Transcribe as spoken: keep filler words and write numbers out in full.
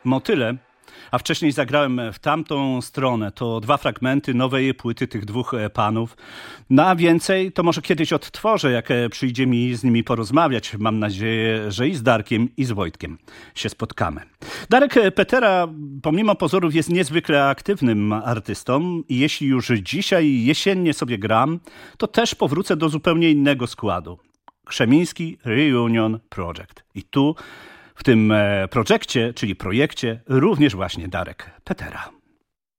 Motyle, a wcześniej zagrałem w tamtą stronę. To dwa fragmenty nowej płyty tych dwóch panów. No a więcej to może kiedyś odtworzę, jak przyjdzie mi z nimi porozmawiać. Mam nadzieję, że i z Darkiem, i z Wojtkiem się spotkamy. Darek Petera pomimo pozorów jest niezwykle aktywnym artystą i jeśli już dzisiaj jesiennie sobie gram, to też powrócę do zupełnie innego składu. Krzemiński Reunion Project. I tu w tym projekcie, czyli projekcie, również właśnie Darek Petera.